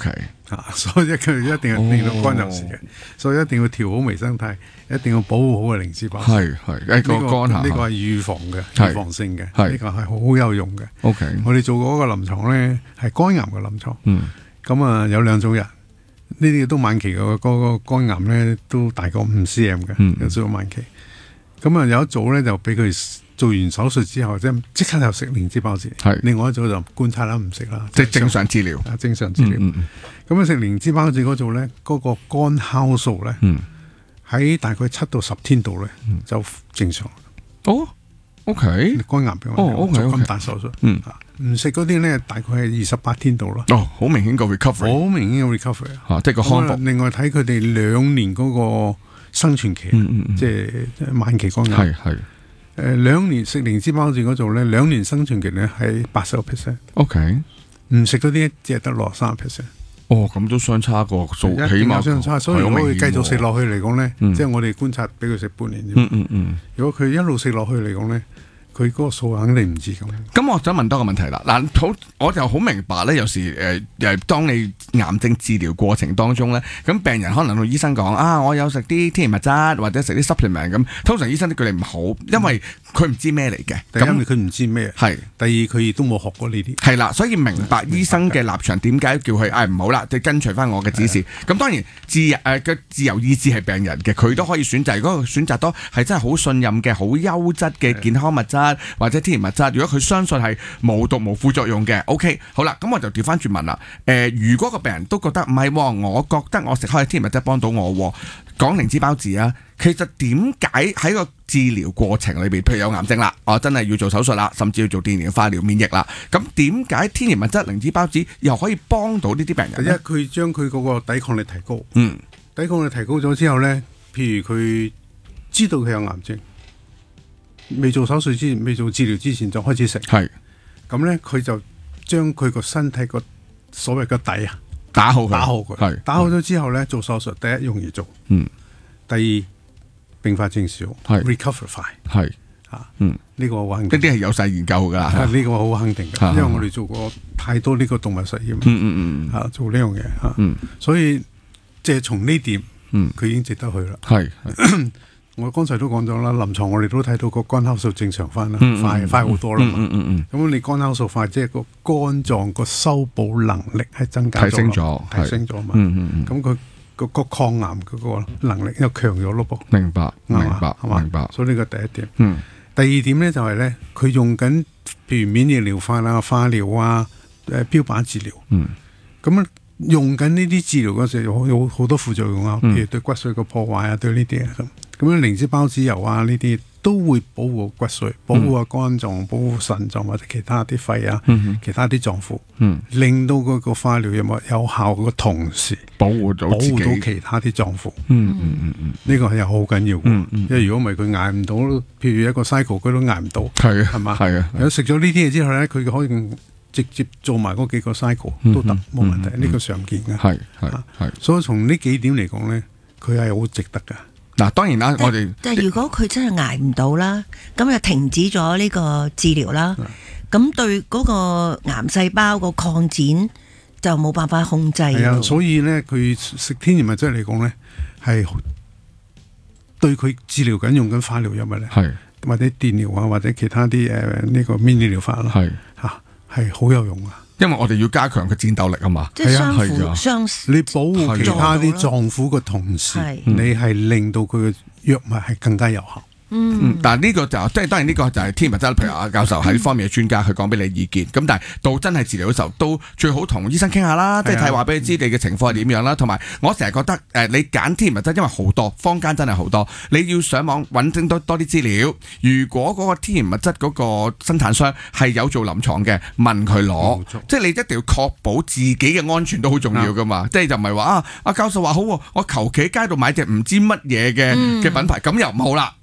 OK， 所以佢一定係令到乾有事嘅，所以一定要調好微生態，一定要保護好個靈芝孢子。 係個乾下， 呢個係預防嘅，預防性嘅，呢個係好有用嘅。 OK， 我哋做嗰個臨床咧係肝癌嘅臨床，咁啊有2種人，呢啲都晚期嘅嗰個肝癌咧都大過5 cm 嘅，有少少晚期。咁啊有一組咧就俾佢做完手術之後，即刻就食靈芝孢子。另外一組就觀察啦，唔食啦， 即係正常治療。 正常治療。咁啊食靈芝孢子嗰組咧，嗰個肝酵素咧，喺大概7到10天度咧就正常。 哦 ，OK， 肝癌病人做咁大手術，唔食嗰啲咧大概係28天度咯。 哦，好明顯個 recovery， 好明顯嘅 recovery 即係個康復。 另外睇佢哋2年嗰個生存期，即係晚期肝癌。係。2年食靈芝孢子嗰組咧，2年生存期咧係80%。 OK， 唔食嗰啲只係得63%。 哦，咁都相差個數，起碼相差。所以如果佢繼續食落去嚟講咧，即係我哋觀察俾佢食半年啫。如果佢一路食落去嚟講咧，佢嗰個數肯定唔止咁。 咁我想問多個問題啦。嗱，我就好明白咧，有時當你癌症治療過程當中咧，咁病人可能同醫生講我有食啲天然物質或者食啲 supplement 咁，通常醫生都叫你唔好，因為佢唔知咩嚟嘅。 咁佢唔知咩，係。第二佢亦都冇學過呢啲。係啦，所以明白醫生嘅立場，點解叫佢唔好啦，就跟隨翻我嘅指示。咁當然自由意志係病人嘅，佢都可以選擇。如果佢選擇到係真係好信任嘅、好優質嘅健康物質或者天然物質，如果佢相信係無毒無副作用嘅 ，OK， 好啦，咁我就調翻轉問啦。如果個病人都覺得唔係，我覺得我食開天然物質幫到我，講靈芝孢子啊，其實點解喺個治療過程裏邊，譬如有癌症啦，我真係要做手術啦，甚至要做電療、化療、免疫啦，咁點解天然物質靈芝孢子又可以幫到呢啲病人？ 第一，佢將佢嗰個抵抗力提高。抵抗力提高咗之後咧，譬如佢知道佢有癌症，未做手術之前、未做治療之前就開始食。咁咧佢就將佢個身體個所謂嘅底打好佢。打好咗之後咧，做手術第一容易做。第二併發症少，recover 快。呢個我肯定。 呢啲係有晒研究㗎。 呢個我好肯定㗎，因為我哋做過太多呢個動物實驗。做呢樣嘢。所以即係從呢點，佢已經值得去啦。我剛才都講咗啦，臨床我哋都睇到個肝酵素正常翻啦，快好多啦嘛。咁你肝酵素快，即係個肝臟個修補能力係增加咗，提升咗嘛。咁佢個抗癌嗰個能力又強咗咯噃。明白，所以呢個第一點。第二點咧就係咧，佢用緊譬如免疫療法啊、化療啊、標靶治療。咁用緊呢啲治療嗰時有好多副作用啊，譬如對骨髓個破壞啊，對呢啲啊咁樣靈芝孢子油啊呢啲都會保護骨髓、保護個肝臟、保護腎臟或者其他啲肺啊、其他啲臟腑，令到嗰個化療有效嘅同時保護到其他啲臟腑。呢個係又好緊要嘅，因為如果唔係佢捱唔到，譬如一個 cycle 佢都捱唔到，係嘛？如果食咗呢啲嘢之後咧，佢可以直接做埋嗰幾個 cycle 都得，冇問題。呢個常見嘅，係。所以從呢幾點嚟講咧，佢係好值得㗎。 嗱，當然啦，我哋但係如果佢真係捱唔到啦，咁就停止咗呢個治療啦，咁對嗰個癌細胞個擴展就冇辦法控制。係啊， 所以咧，佢食天然物質嚟講咧，係對佢治療緊用緊化療藥物咧，或者電療啊，或者其他啲呢個 mini 療法啦，係好有用啊。 因為我哋要加強佢戰鬥力啊嘛， 即係相輔相你保護其他啲臟腑嘅同時，你係令到佢嘅藥物係更加有效。 但係呢個就即係當然呢個就係天然物質，譬如阿教授喺呢方面嘅專家，佢講俾你意見。咁但係到真係治療嘅時候，都最好同醫生傾下啦，即係睇話俾你知你嘅情況係點樣啦。同埋我成日覺得你揀天然物質，因為好多坊間真係好多，你要上網揾多啲資料。如果嗰個天然物質嗰個生產商係有做臨床嘅，問佢攞，即係你一定要確保自己嘅安全都好重要噶嘛。即係就唔係話阿教授話好，我求其喺街度買隻唔知乜嘢嘅品牌，咁又唔好啦。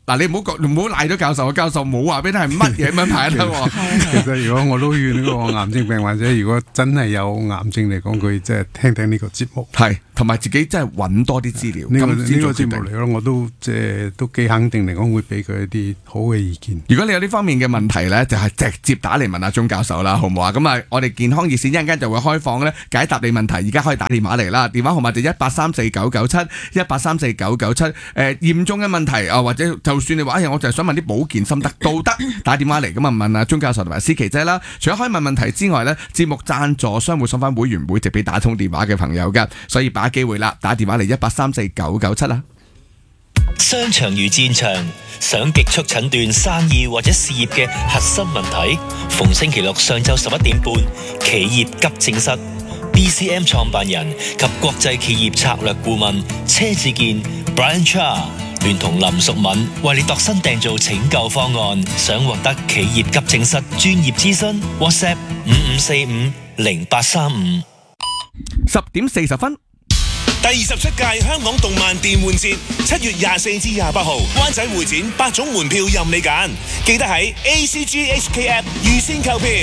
嗱，你唔好賴咗教授，教授冇話俾你係乜嘢咁樣排得喎。 其實如果我都勸呢個癌症病患者，如果真係有癌症嚟講，佢即係聽呢個節目， 係同埋自己真係揾多啲資料。 呢個節目嚟講，我都幾肯定嚟講，會俾佢一啲好嘅意見。 如果你有呢方面嘅問題咧，就係直接打嚟問阿鐘教授啦，好唔好啊？咁啊，我哋健康熱線一陣間就會開放咧解答你問題，而家可以打電話嚟啦，電話號碼就1834997，1834997。嚴重嘅問題啊，或者就算你話我就係想問啲保健心得都得，打電話嚟咁啊問阿鐘教授同埋思琪姐啦。除咗可以問問題之外咧，節目贊助商會送翻會員會籍俾打通電話嘅朋友噶，所以把握機會啦，打電話嚟1834997啦。 商場如戰場，想極速診斷生意或者事業嘅核心問題，逢星期六上晝11點半，企業急症室 BCM 創辦人及國際企業策略顧問車志健 Brian Cha 聯同林淑敏為你度身訂造拯救方案。想獲得企業急症室專業諮詢 WhatsApp 55450835。 10點40分。 第27屆香港動漫電玩節7月24至28號灣仔會展8種門票任你揀，記得喺 ACGHK App 預先購票。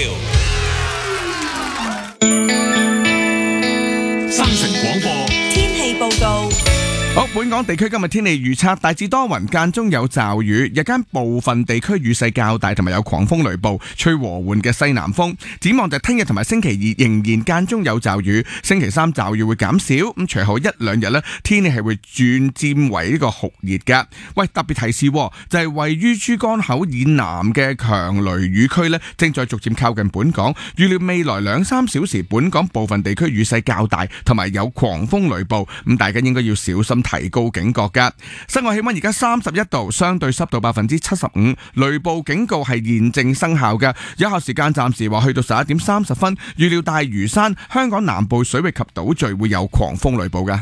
新城廣播天氣報告。 好，本港地區今日天氣預測大致多雲，間中有驟雨，日間部分地區雨勢較大，同埋有狂風雷暴，吹和緩嘅西南風。展望就聽日同埋星期二仍然間中有驟雨，星期三驟雨會減少，咁隨後一兩日呢，天氣係會轉漸為呢個酷熱㗎。喂，特別提示就係位於珠江口以南嘅強雷雨區呢，正在逐漸靠近本港，預料未來2-3小時本港部分地區雨勢較大，同埋有狂風雷暴，咁大家應該要小心提高警覺㗎。室外氣溫而家31度，相對濕度75%，雷暴警告係現正生效㗎。有效時間暫時話去到11點30分。預料大嶼山、香港南部水域及島嶼會有狂風雷暴㗎。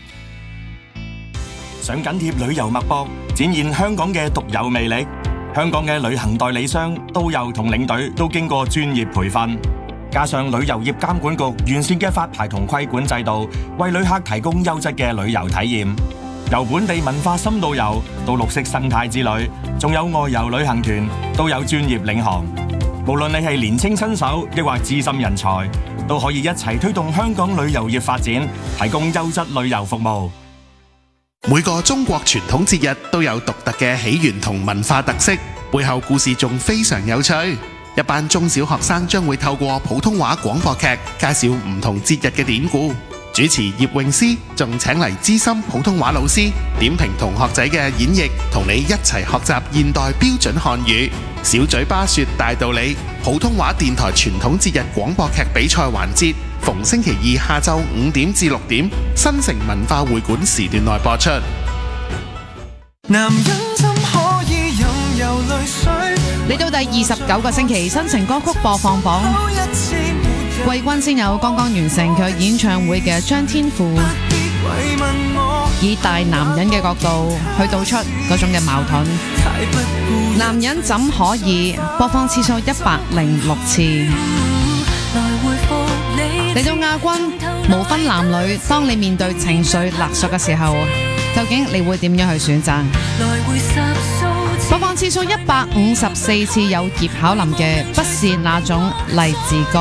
想緊貼旅遊脈搏，展現香港嘅獨有魅力。香港嘅旅行代理商、導遊同領隊都經過專業培訓，加上旅遊業監管局完善嘅發牌同規管制度，為旅客提供優質嘅旅遊體驗。由本地文化深度遊到綠色生態之旅，仲有外遊旅行團，都有專業領航。無論你係年青新手，抑或資深人才，都可以一齊推動香港旅遊業發展，提供優質旅遊服務。 每個中國傳統節日都有獨特嘅起源同文化特色，背後故事仲非常有趣。一班中小學生將會透過普通話廣播劇介紹唔同節日嘅典故。主持葉詠詩仲請嚟資深普通話老師點評同學仔嘅演繹，同你一齊學習現代標準漢語。小嘴巴說大道理，普通話電台傳統節日廣播劇比賽環節，逢星期二下晝5點至6點，新城文化會館時段內播出。 男人怎可以任由淚水？嚟到第29個星期，新城歌曲播放榜，季軍先有剛剛完成佢演唱會嘅張天賦，以大男人嘅角度去道出嗰種嘅矛盾。男人怎可以播放次數106次。嚟到亞軍，無分男女，當你面對情緒勒索嘅時候，究竟你會點樣去選擇？播放次數154次有葉巧琳嘅《不是那種勵志歌》。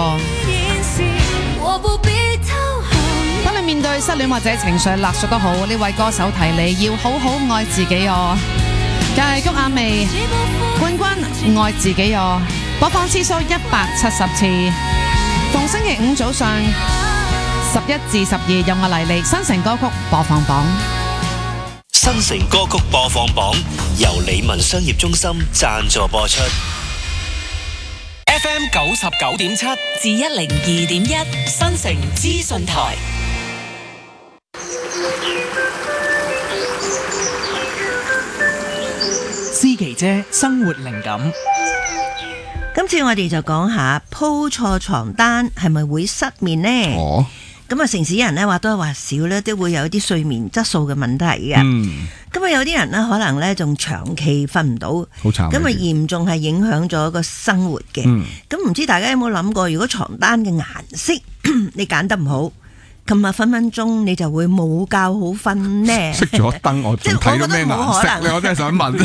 當你面對失戀或者情緒勒索都好，呢位歌手提你要好好愛自己哦。就係谷婭溦冠軍《愛自己》哦，播放次數170次。逢星期五早上11至12，有我黎莉新城歌曲播放榜。 新城歌曲播放榜由理文商業中心贊助播出。 FM 99.7至102.1，新城資訊台。 思琪姐生活靈感。 今次我哋就講下鋪錯床單係咪會失眠呢？咁啊，城市人呢，或多或少呢都會有啲睡眠質素嘅問題嘅。咁啊，有啲人呢，可能呢仲長期瞓唔到，好慘。咁啊，嚴重係影響咗個生活嘅。咁唔知大家有冇諗過，如果床單嘅顏色你揀得唔好， 琴日分分鐘你就會冇覺好瞓呢。 熄咗燈，我仲睇到咩顏色咧？我真係想問，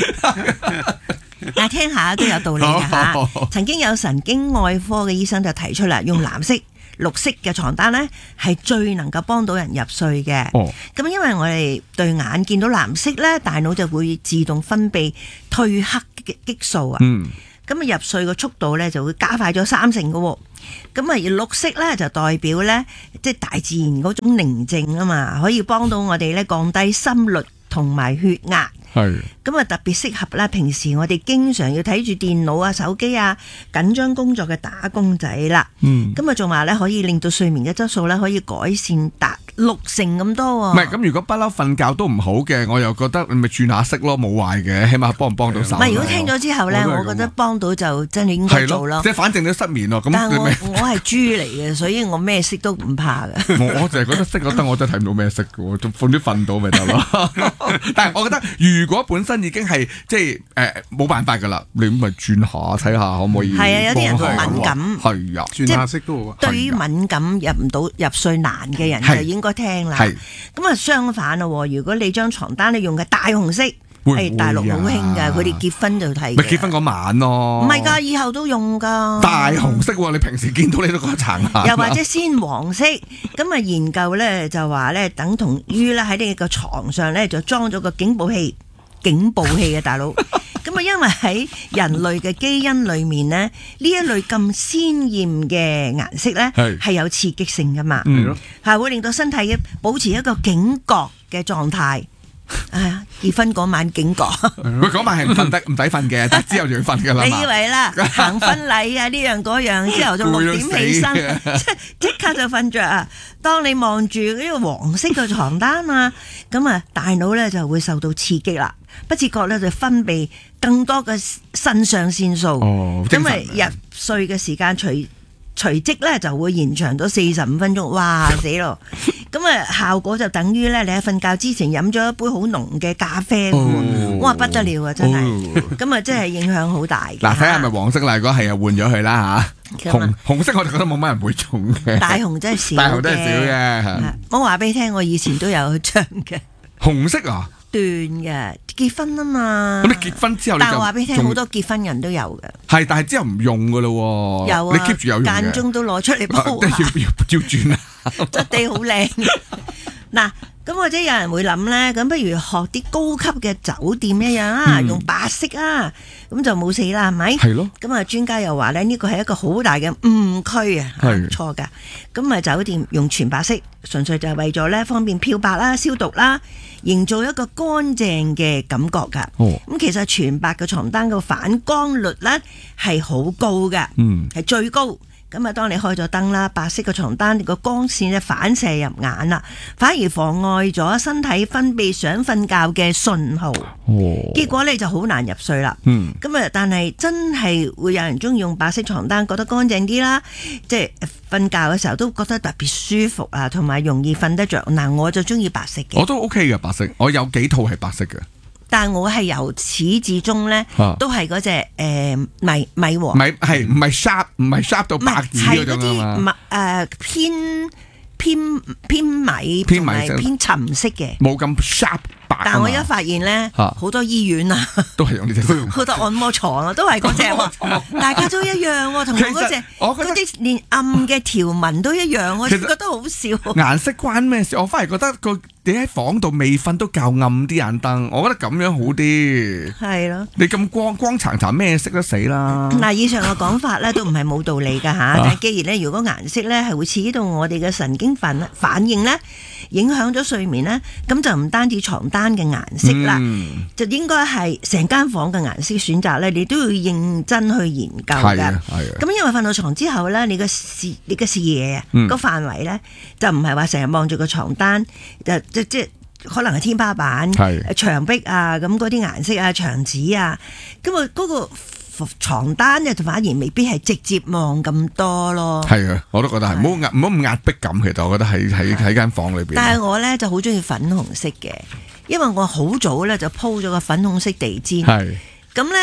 但係聽下都有道理嘅嚇。曾經有神經外科嘅醫生就提出啦，用藍色、綠色嘅床單呢係最能夠幫到人入睡嘅。咁因為我哋對眼見到藍色呢，大腦就會自動分泌褪黑激素啊。咁啊入睡嘅速度呢就會加快咗3成嘅喎。咁啊綠色呢就代表呢，即係大自然嗰種寧靜啊嘛，可以幫到我哋呢降低心率同埋血壓。咁啊特別適合啦，平時我哋經常要睇住電腦啊、手機啊、緊張工作嘅打工仔啦。咁啊仲話咧可以令到睡眠嘅質素咧可以改善達6成咁多喎。 唔係咁，如果不嬲瞓覺都唔好嘅，我又覺得你咪轉下色咯，冇壞嘅，起碼幫唔幫到手。 唔係，如果聽咗之後咧，我覺得幫到就真係應該做咯。 即係反正都失眠咯。咁但係我係豬嚟嘅，所以我咩色都唔怕嘅。 我就係覺得熄咗燈我真係睇唔到咩色嘅喎，仲瞓啲瞓到咪得咯。但係我覺得如果本身已經係即係冇辦法㗎啦，你咁咪轉下睇下可唔可以？ 係啊，有啲人好敏感。 係啊， 轉下色都好。 對於敏感入睡難嘅人就應該聽啦。咁啊相反咯，如果你張床單你用嘅大紅色，係大陸好興㗎，佢哋結婚就睇。 咪結婚嗰晚咯。 唔係㗎，以後都用㗎。 大紅色喎，你平時見到你都覺得殘眼。 又或者鮮黃色，咁啊研究咧就話咧，等同於咧喺你個床上咧就裝咗個警報器嘅大佬。咁啊，因為喺人類嘅基因裏面咧，呢一類咁鮮豔嘅顏色咧係有刺激性㗎嘛，係會令到身體保持一個警覺嘅狀態。結婚嗰晚警覺， 嗰晚係唔抵瞓嘅，但之後就要瞓㗎啦。 你以為啦，行婚禮啊呢樣嗰樣之後就6點起身，即刻就瞓着啊！當你望住呢個黃色嘅床單啊，咁啊大腦咧就會受到刺激啦，不自覺咧就分泌更多嘅腎上腺素，咁啊入睡嘅時間隨即咧就會延長到45分鐘，哇死咯！咁啊效果就等於咧你喺瞓覺之前飲咗一杯好濃嘅咖啡，哇不得了啊真係！咁啊真係影響好大。 嗱，睇下係咪黃色啦，如果係啊換咗佢啦嚇。紅色我就覺得冇乜人會中嘅。 大紅真係少嘅。 大紅真係少嘅。 我話俾你聽，我以前都有張嘅。 紅色啊？ 斷嘅結婚啊嘛。 咁你結婚之後， 但係我話俾你聽，好多結婚人都有嘅。 係，但係之後唔用噶咯。 有啊， 你 keep 住有用嘅。 間中都攞出嚟鋪。 要轉啊！ 質地好靚。嗱，咁或者有人會諗咧，咁不如學啲高級嘅酒店一樣啊，用白色啊，咁就冇死啦，係咪？ 係咯。 咁啊，專家又話咧，呢個係一個好大嘅誤區啊，係錯㗎。咁啊，酒店用全白色，純粹就係為咗咧方便漂白啦、消毒啦，營造一個乾淨嘅感覺㗎。咁其實全白嘅床單個反光率咧係好高㗎，係最高。咁啊，當你開咗燈啦，白色嘅床單個光線咧反射入眼啦，反而妨礙咗身體分泌想瞓覺嘅信號，結果你就好難入睡啦。咁啊，但係真係會有人中意用白色床單，覺得乾淨啲啦，即係瞓覺嘅時候都覺得特別舒服啊，同埋容易瞓得着。嗱，我就中意白色嘅。我都 OK 嘅白色，我有幾套係白色嘅。 但係我係由始至終咧，都係嗰隻米黃。米係唔係 sharp 到白紙嗰種啊嘛？ 偏米同埋偏沉色嘅， 冇咁 sharp 白。 但係我而家發現咧，好多醫院啊， 都係用呢隻， 好多按摩床啊，都係嗰隻喎，大家都一樣喎，同嗰隻嗰啲連暗嘅條紋都一樣，我覺得好笑。 顏色關咩事？我反而覺得你喺房度未瞓都較暗啲眼燈，我覺得咁樣好啲。係咯，你咁光殘殘咩色都死啦。 嗱，以上嘅講法咧都唔係冇道理㗎嚇，但係既然咧，如果顏色咧係會刺激到我哋嘅神經反應咧，影響咗睡眠咧，咁就唔單止床單嘅顏色啦，就應該係成間房嘅顏色選擇咧，你都要認真去研究㗎。係啊，咁因為瞓到床之後咧，你嘅視野啊個範圍咧就唔係話成日望住個床單，即可能係天花板、牆壁啊，咁嗰啲顏色啊、牆紙啊，咁啊嗰個床單就反而未必係直接望咁多咯。係啊，我都覺得係，唔好咁壓迫感。其實我覺得喺間房裏邊。 但係我咧就好中意粉紅色嘅，因為我好早咧就鋪咗個粉紅色地氈。係咁咧，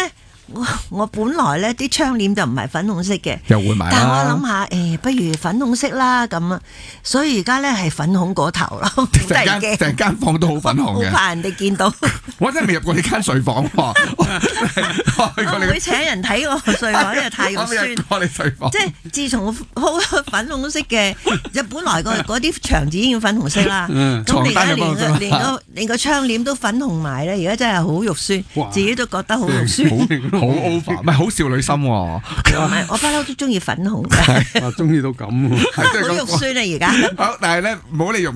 我本來咧啲窗簾就唔係粉紅色嘅， 又換埋啦。 但係我諗下，不如粉紅色啦咁啊，所以而家咧係粉紅嗰頭咯， 成間房都好粉紅嘅， 好怕人哋見到。 我真係未入過你間睡房喎， 我唔會請人睇我睡房，因為太肉酸。 我你睡房， 即係自從鋪粉紅色嘅，就本來嗰啲牆紙已經粉紅色啦，咁而家連個窗簾都粉紅埋咧，而家真係好肉酸，自己都覺得好肉酸， 好 over， 唔係好少女心喎。 我不嬲都中意粉紅嘅， 中意到咁， 好肉酸啊而家。 好，但係咧唔好理肉。